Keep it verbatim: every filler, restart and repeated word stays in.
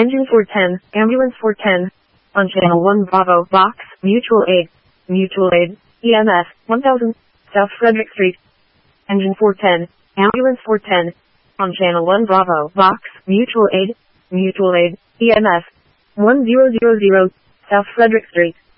Engine four ten, Ambulance four ten. On Channel one Bravo, Box, Mutual Aid, Mutual Aid, E M S, one thousand, South Frederick Street. Engine four ten, Ambulance four ten. On Channel one Bravo, Box, Mutual Aid, Mutual Aid, E M S, one thousand, South Frederick Street.